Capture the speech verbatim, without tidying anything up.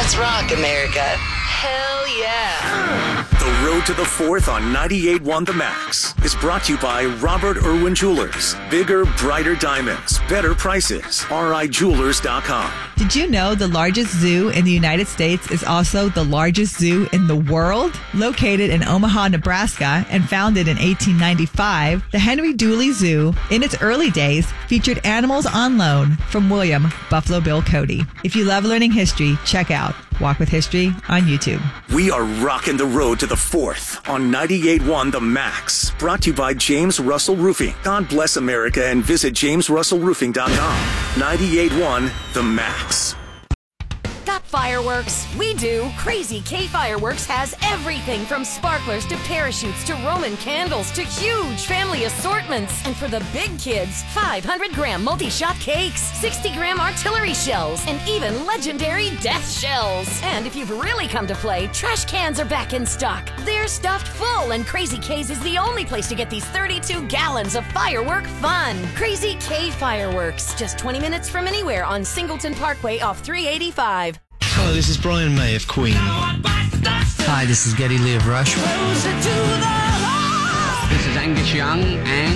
Let's rock, America. Hell yeah. The Road to the Fourth on ninety-eight point one The Max is brought to you by Robert Irwin Jewelers. Bigger, brighter diamonds, better prices. R I jewelers dot com. Did you know the largest zoo in the United States is also the largest zoo in the world? Located in Omaha, Nebraska, and founded in eighteen ninety-five, the Henry Dooley Zoo, in its early days, featured animals on loan from William Buffalo Bill Cody. If you love learning history, check out Walk with History on YouTube. We are rocking the road to the fourth on ninety-eight point one The Max. Brought to you by James Russell Roofing. God bless America and visit james russell roofing dot com. ninety-eight point one The Max. Got fireworks? We do. Crazy K Fireworks has everything from sparklers to parachutes to Roman candles to huge family assortments. And for the big kids, five hundred gram multi-shot cakes, sixty gram artillery shells, and even legendary death shells. And if you've really come to play, trash cans are back in stock. They're stuffed full, and Crazy K's is the only place to get these thirty-two gallons of firework fun. Crazy K Fireworks, just twenty minutes from anywhere on Singleton Parkway off three eighty-five. Hello, this is Brian May of Queen. Hi, this is Geddy Lee of Rush. This is Angus Young and